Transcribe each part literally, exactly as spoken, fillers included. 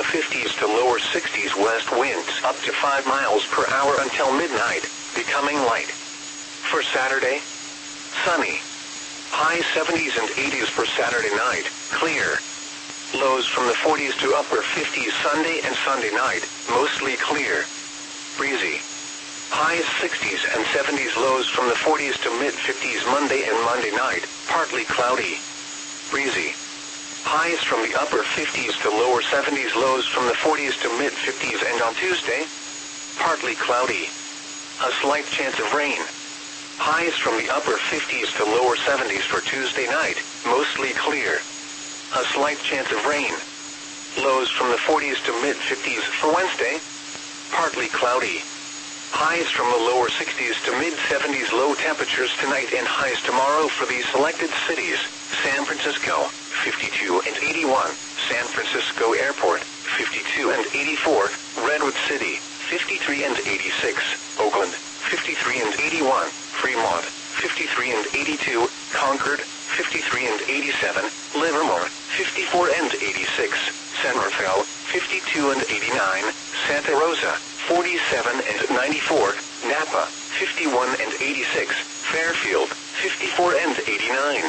the fifties to lower sixties, west winds up to five miles per hour until midnight, becoming light. For Saturday, sunny. High seventies and eighties for Saturday night, clear. Lows from the forties to upper fifties Sunday and Sunday night, mostly clear. Breezy. Highs sixties and seventies, lows from the forties to mid-fifties Monday and Monday night, partly cloudy. Breezy. Highs from the upper fifties to lower seventies, lows from the forties to mid-fifties, and on Tuesday, partly cloudy. A slight chance of rain. Highs from the upper fifties to lower seventies for Tuesday night, mostly clear. A slight chance of rain. Lows from the forties to mid-fifties for Wednesday, partly cloudy. Highs from the lower sixties to mid-seventies, low temperatures tonight and highs tomorrow for these selected cities: San Francisco, fifty-two and eighty-one, San Francisco Airport, fifty-two and eighty-four, Redwood City, fifty-three and eighty-six, Oakland, fifty-three and eighty-one, Fremont, fifty-three and eighty-two, Concord, fifty-three and eighty-seven, Livermore, fifty-four and eighty-six, San Rafael, fifty-two and eighty-nine, Santa Rosa, forty-seven and ninety-four, Napa, fifty-one and eighty-six, Fairfield, fifty-four and eighty-nine.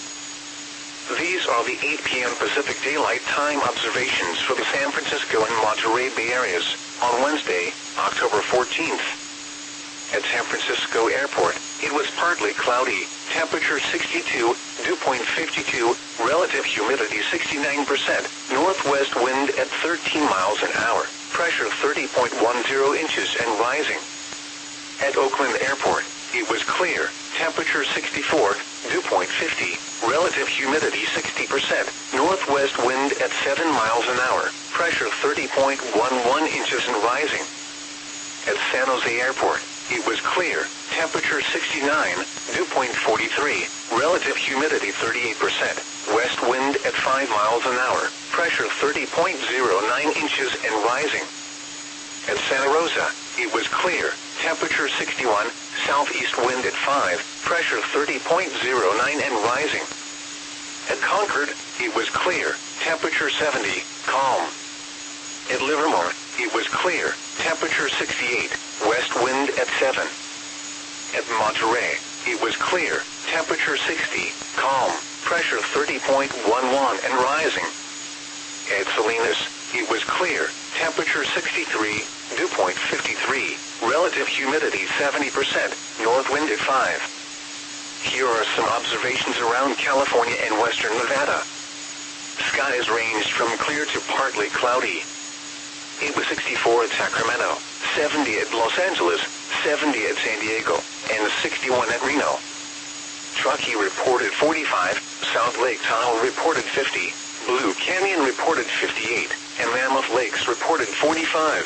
These are the eight p m Pacific Daylight Time observations for the San Francisco and Monterey Bay areas on Wednesday, October fourteenth. At San Francisco Airport, it was partly cloudy, temperature sixty-two, dew point fifty-two, relative humidity sixty-nine percent, northwest wind at thirteen miles an hour, pressure thirty point one zero inches and rising. At Oakland Airport, it was clear, temperature sixty-four, dew point fifty, relative humidity sixty percent, northwest wind at seven miles an hour, pressure thirty point one one inches and rising. At San Jose Airport, it was clear, temperature sixty-nine, dew point forty-three, relative humidity thirty-eight percent, west wind at five miles an hour, pressure thirty point zero nine inches and rising. At Santa Rosa, it was clear, temperature sixty-one, southeast wind at five, pressure thirty point zero nine and rising. At Concord, it was clear, temperature seventy, calm. At Livermore, it was clear, temperature sixty-eight, west wind at seven. At Monterey, it was clear, temperature sixty, calm, pressure thirty point one one and rising. At Salinas, it was clear, temperature sixty-three, dew point fifty-three, relative humidity seventy percent, north wind at five. Here are some observations around California and western Nevada. Skies ranged from clear to partly cloudy. It was sixty-four at Sacramento, seventy at Los Angeles, seventy at San Diego, and sixty-one at Reno. Truckee reported forty-five, South Lake Tahoe reported fifty, Blue Canyon reported fifty-eight, and Mammoth Lakes reported forty-five.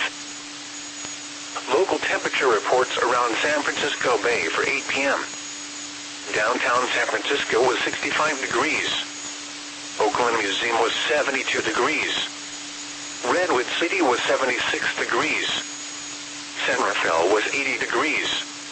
Local temperature reports around San Francisco Bay for eight p m Downtown San Francisco was sixty-five degrees. Oakland Museum was seventy-two degrees. Redwood City was seventy-six degrees. San Rafael was eighty degrees.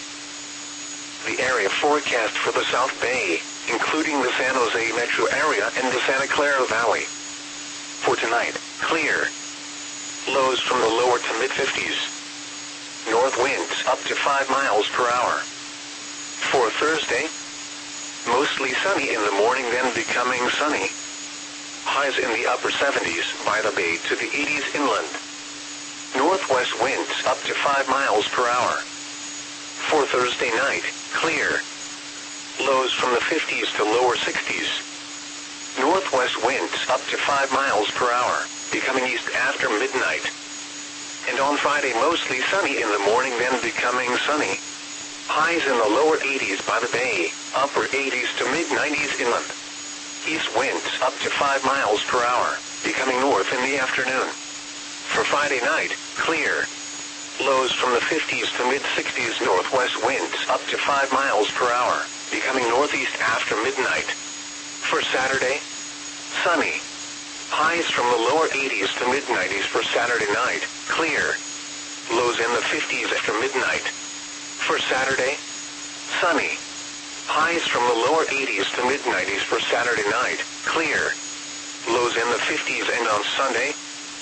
The area forecast for the South Bay, including the San Jose metro area and the Santa Clara Valley. For tonight, clear. Lows from the lower to mid-fifties. North winds up to five miles per hour. For Thursday, mostly sunny in the morning, then becoming sunny. Highs in the upper seventies by the bay to the eighties inland. Northwest winds up to five miles per hour. For Thursday night, clear. Lows from the fifties to lower sixties. Northwest winds up to five miles per hour, becoming east after midnight. And on Friday, mostly sunny in the morning, then becoming sunny. Highs in the lower eighties by the bay, upper eighties to mid-nineties inland. East winds up to five miles per hour, becoming north in the afternoon. For Friday night, clear. Lows from the fifties to mid-sixties, northwest winds up to five miles per hour, becoming northeast after midnight. For Saturday, sunny. Highs from the lower eighties to mid-nineties for Saturday night, clear. Lows in the fifties after midnight. For Saturday, sunny. Highs from the lower eighties to mid-nineties for Saturday night, clear. Lows in the fifties, and on Sunday,